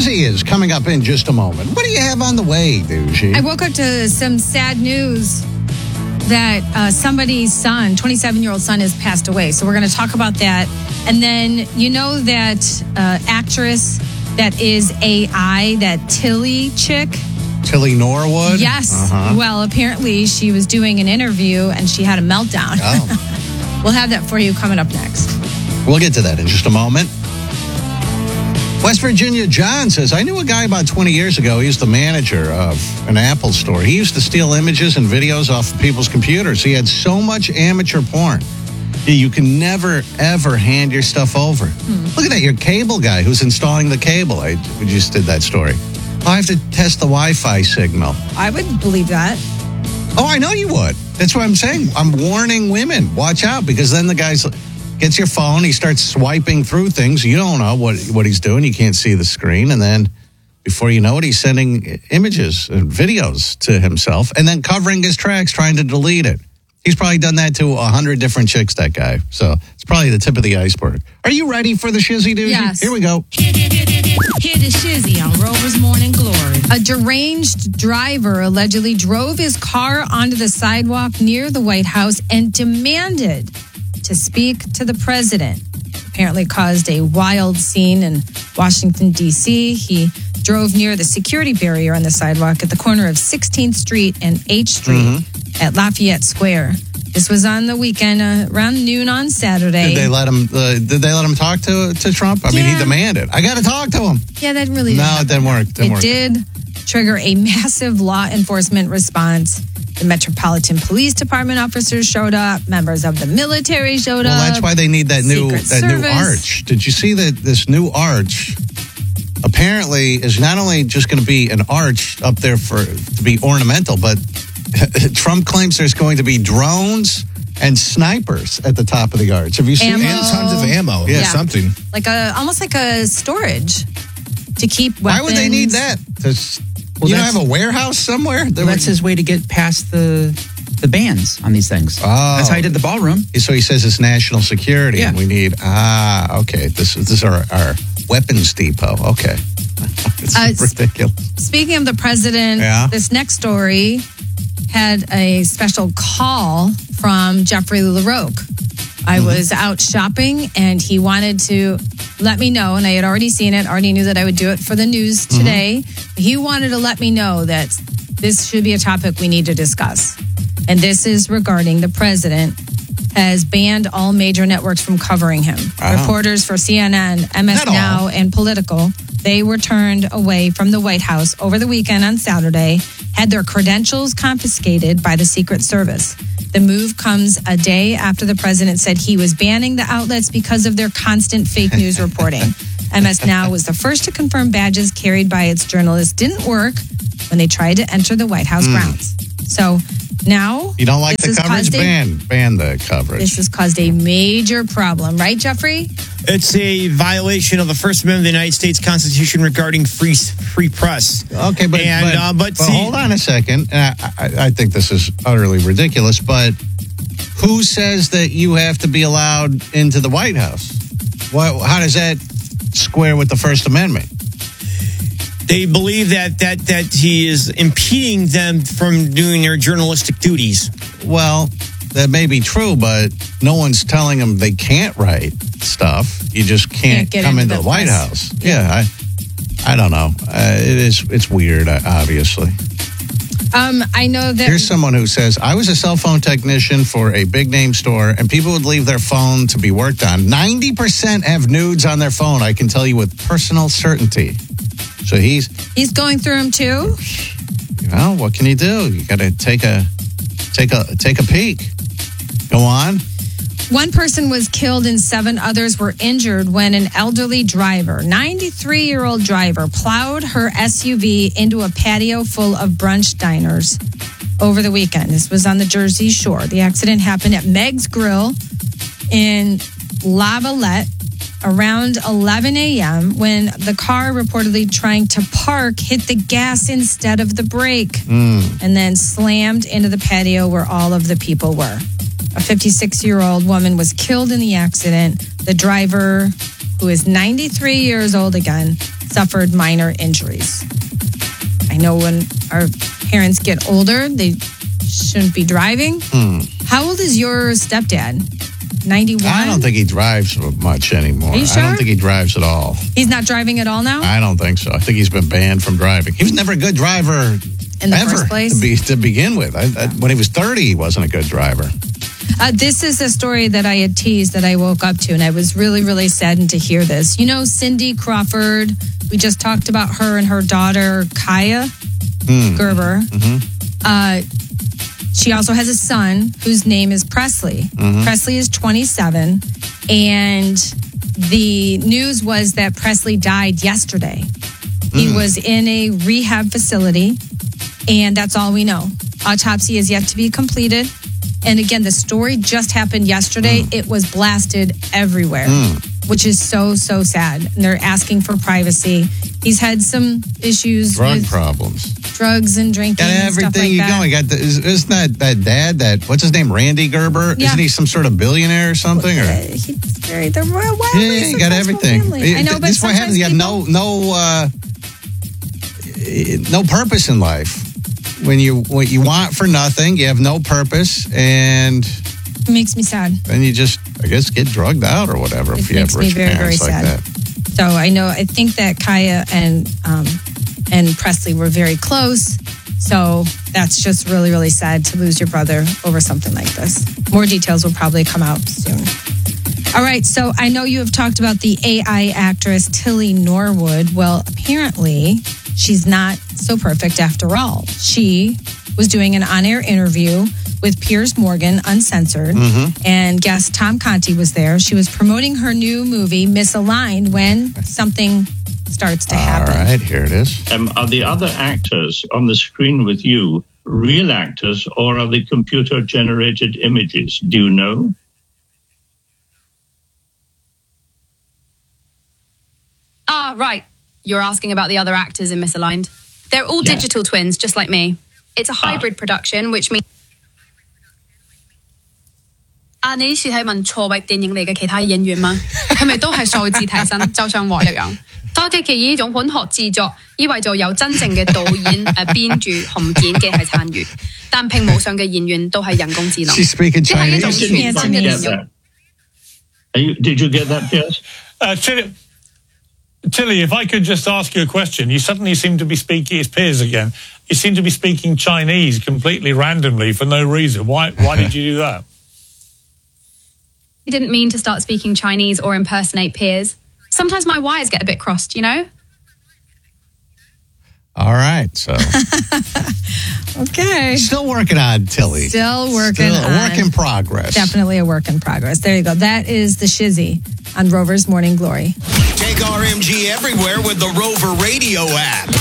Shizzy is coming up in just a moment. What do you have on the way, Douchey? I woke up to some sad news that somebody's son, 27-year-old son, has passed away. So we're going to talk about that. And then you know that actress that is AI, that Tilly chick? Tilly Norwood? Yes. Uh-huh. Well, apparently she was doing an interview and she had a meltdown. Oh. We'll have that for you coming up next. We'll get to that in just a moment. West Virginia John says, I knew a guy about 20 years ago. He was the manager of an Apple store. He used to steal images and videos off of people's computers. He had so much amateur porn. You can never, ever hand your stuff over. Look at that, your cable guy who's installing the cable. We just did that story. I have to test the Wi-Fi signal. I would believe that. Oh, I know you would. That's what I'm saying. I'm warning women. Watch out, because then the guy gets your phone. He starts swiping through things. You don't know what he's doing. You can't see the screen. And then before you know it, he's sending images and videos to himself and then covering his tracks, trying to delete it. He's probably done that to 100 different chicks, that guy. So it's probably the tip of the iceberg. Are you ready for the Shizzy Doozy? Yes. Here we go. Hear the Shizzy on Rover's Morning Glory. A deranged driver allegedly drove his car onto the sidewalk near the White House and demanded to speak to the president. Apparently caused a wild scene in Washington, D.C. He drove near the security barrier on the sidewalk at the corner of 16th Street and H Street at Lafayette Square. This was on the weekend, around noon on Saturday. Did they let him talk to Trump? I mean, he demanded. I got to talk to him. Yeah, that really No, it didn't work. It did trigger a massive law enforcement response. The Metropolitan Police Department officers showed up. Members of the military showed up. Well, that's why they need that new arch. Did you see that this new arch apparently is not only just going to be an arch up there to be ornamental, but Trump claims there's going to be drones and snipers at the top of the arch. Have you seen Ammo. that? And tons of ammo. Yeah. Something. Like almost like a storage to keep weapons. Why would they need that? You don't have a warehouse somewhere? That's his way to get past the bans on these things. Oh. That's how he did the ballroom. So he says it's national security. Yeah. And we need, okay, this is our weapons depot. Okay. It's ridiculous. Speaking of the president, this next story had a special call from Jeffrey LaRocque. I was out shopping and he wanted to let me know, and I had already seen it, already knew that I would do it for the news today. He wanted to let me know that this should be a topic we need to discuss. And this is regarding the president has banned all major networks from covering him. Reporters for CNN, MS Now, and Political, they were turned away from the White House over the weekend on Saturday, had their credentials confiscated by the Secret Service. The move comes a day after the president said he was banning the outlets because of their constant fake news reporting. MS Now was the first to confirm badges carried by its journalists didn't work when they tried to enter the White House grounds. So now, you don't like the coverage? Ban the coverage. This has caused a major problem, right, Jeffrey? It's a violation of the First Amendment of the United States Constitution regarding free press. Okay, but hold on a second. I think this is utterly ridiculous, but who says that you have to be allowed into the White House? How does that square with the First Amendment? They believe that he is impeding them from doing their journalistic duties. Well, that may be true, but no one's telling them they can't write stuff. You just can't come into the White House. Yeah, I don't know. It's weird, obviously. I know that. Here's someone who says, I was a cell phone technician for a big name store, and people would leave their phone to be worked on. 90% have nudes on their phone, I can tell you with personal certainty. So he's going through them too. What can you do? You got to take a peek. Go on. One person was killed and 7 others were injured when an elderly driver, 93-year-old driver, plowed her SUV into a patio full of brunch diners over the weekend. This was on the Jersey Shore. The accident happened at Meg's Grill in Lavalette around 11 a.m. when the car reportedly trying to park hit the gas instead of the brake and then slammed into the patio where all of the people were. A 56-year-old woman was killed in the accident. The driver, who is 93 years old again, suffered minor injuries. I know when our parents get older, they shouldn't be driving. How old is your stepdad? 91? I don't think he drives much anymore. Are you sure? I don't think he drives at all. He's not driving at all now? I don't think so. I think he's been banned from driving. He was never a good driver in the ever, first place? to begin with. When he was 30, he wasn't a good driver. This is a story that I had teased that I woke up to, and I was really, really saddened to hear this. You know, Cindy Crawford, we just talked about her and her daughter, Kaya Gerber. She also has a son whose name is Presley. Presley is 27, and the news was that Presley died yesterday. He was in a rehab facility, and that's all we know. Autopsy is yet to be completed. And again, the story just happened yesterday. It was blasted everywhere, which is so, so sad. And they're asking for privacy. He's had some issues with problems. Drugs and drinking Got and stuff everything like that. going. Isn't that dad, what's his name, Randy Gerber? Yeah. Isn't he some sort of billionaire or something? He's very, they're wildly he got everything. family. I know, but this is what happens. You have no purpose in life. When you want for nothing, you have no purpose, and it makes me sad. Then you just, I guess, get drugged out or whatever if you have rich parents like that. So I think that Kaya and Presley were very close. So that's just really, really sad to lose your brother over something like this. More details will probably come out soon. All right, so I know you have talked about the AI actress Tilly Norwood. Well, apparently she's not so perfect after all. She was doing an on-air interview with Piers Morgan, Uncensored, and guest Tom Conti was there. She was promoting her new movie, Misaligned, when something starts to happen. All right, here it is. Are the other actors on the screen with you real actors, or are they computer-generated images? Do you know? Right. You're asking about the other actors in Misaligned. They're all digital twins, just like me. It's a hybrid production, which means... 你呢次係問錯域電影嚟嘅其他演員嗎？係咪都係數字提升，就像我一樣？多啲嘅呢種本學製作，意味就有真正嘅導演、編劇同剪嘅係參與，但屏幕上嘅演員都係人工智能。 She's speaking Chinese. 即係一種全新嘅電影。 Did you get that, Piers? Tilly, if I could just ask you a question. You suddenly seem to be speaking, it's Piers again, you seem to be speaking Chinese completely randomly for no reason. Why did you do that? I didn't mean to start speaking Chinese or impersonate Piers. Sometimes my wires get a bit crossed, you know? All right, so. Okay. Still working on Tilly. Still working on. A work in progress. Definitely a work in progress. There you go. That is the Shizzy on Rover's Morning Glory. Take RMG everywhere with the Rover Radio app.